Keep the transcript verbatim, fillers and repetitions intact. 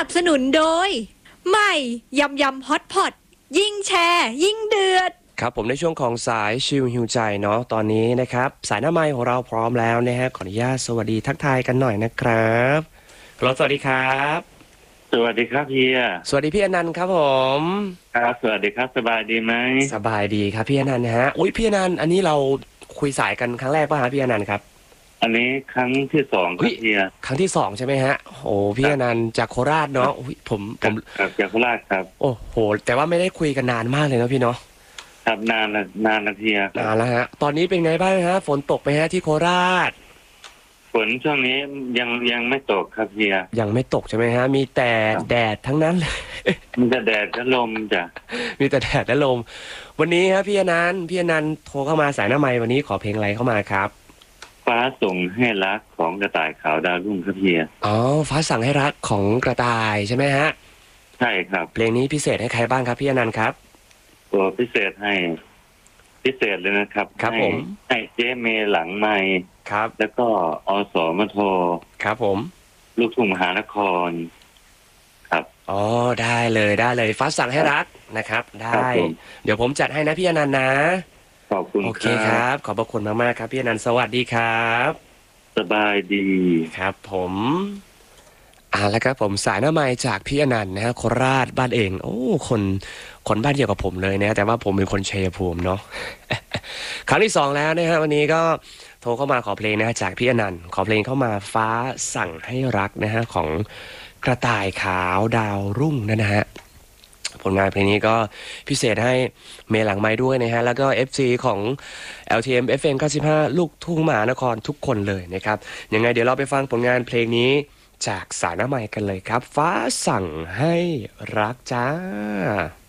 บสนุนโดยใหม่ยำยำฮอตพอตยิ่งแชร์ยิ่งเดือดครับผมในช่วงของสายชิลฮิวใจเนาะตอนนี้นะครับสายหน้าไมค์ของเราพร้อมแล้วนะฮะขออนุญาตสวัสดีทักทายกันหน่อยนะครับฮัลโหลสวัสดีครับสวัสดีครับเฮียสวัสดีพี่อนันต์ครับผมครับสวัสดีครับสบายดีไหมสบายดีครับพี่อนันต์นะฮะอุ้ยพี่อนันต์อันนี้เราคุยสายกันครั้งแรกป่ะฮะพี่อนันต์ครับอันนี้ครั้งที่สองครับเฮียครั้งที่สองใช่ไหมฮะโอ้พี่อนันต์จากโคราชเนาะอุ้ยผมผมครับจากโคราชครับโอ้โหแต่ว่าไม่ได้คุยกันนานมากเลยนะพี่เนาะครับนานนานนะเฮียนานแล้วฮะตอนนี้เป็นไงบ้างฮะฝนตกไหมฮะที่โคราชฝนช่วงนี้ยังยังไม่ตกครับเฮียยังไม่ตกใช่ไหมฮะมีแต่แดดทั้งนั้นเลยมีแต่แดดและลมจ้ะมีแต่แดดและลมวันนี้ครับพี่อนันต์พี่อนันต์โทรเข้ามาสายหน้าไมค์วันนี้ขอเพลงอะไรเข้ามาครับฟ้าส่งให้รักของกระต่ายขาวดาวรุ่งครับเฮียอ๋อฟ้าสั่งให้รักของกระต่ายใช่ไหมฮะใช่ครับเพลงนี้พิเศษให้ใครบ้างครับพี่อนันต์ครับตัวพิเศษให้พิเศษเลยนะครับครับผมให้เจ๊เมหลังไมค์ครับแล้วก็อสมทครับผมลูกทุ่งมหานครครับอ๋อได้เลยได้เลยฟ้าสั่งให้รักนะครับได้เดี๋ยวผมจัดให้นะพี่อนันต์นะขอบคุณโอเคครับขอบพระคุณมากๆครับพี่อนันต์สวัสดีครับสบายดีครับผมอ่าแล้วครับผมสายหน้าไมค์จากพี่อนันต์นะฮะโคราชบ้านเองโอ้คนคนบ้านเดียวกับผมเลยนะแต่ว่าผมเป็นคนชัยภูมิเนาะครั้งที่สองแล้วนะฮะวันนี้ก็โทรเข้ามาขอเพลงนะจากพี่อนันต์ขอเพลงเข้ามาฟ้าสั่งให้รักนะฮะของกระต่ายขาวดาวรุ่งนั่นนะฮะผลงานเพลงนี้ก็พิเศษให้เมย์หลังไม้ด้วยนะฮะแล้วก็ เอฟ ซี ของ แอล ที เอ็ม เอฟ เอ็ม เก้าสิบห้า ลูกทุ่งมหานครทุกคนเลยนะครับยังไงเดี๋ยวเราไปฟังผลงานเพลงนี้จากสายหน้าไมค์กันเลยครับฟ้าสั่งให้รักจ้า